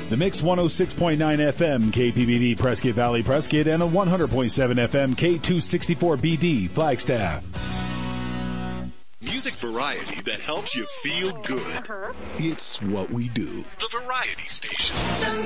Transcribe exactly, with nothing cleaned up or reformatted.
The Mix one oh six point nine F M, K P B D, Prescott Valley, Prescott, and a one hundred point seven F M, K two sixty-four B D, Flagstaff. Music variety that helps you feel good. Uh-huh. It's what we do. The Variety Station.